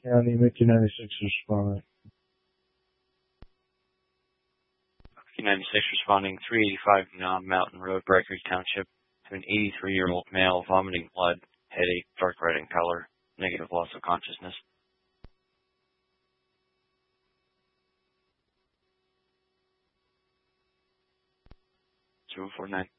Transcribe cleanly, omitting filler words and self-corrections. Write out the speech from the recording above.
County, Mickey 96 responding. Mickey 96 responding, 385 Nom Mountain Road, Brightcreek Township. An 83-year-old male vomiting blood, headache, dark red in color, negative loss of consciousness. 249.